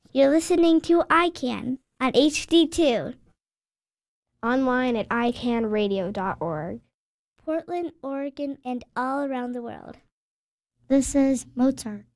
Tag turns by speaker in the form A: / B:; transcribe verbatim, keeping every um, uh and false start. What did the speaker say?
A: You're listening to I CAN on H D two.
B: Online at i can radio dot org.
A: Portland, Oregon, and all around the world.
C: This is Mozart.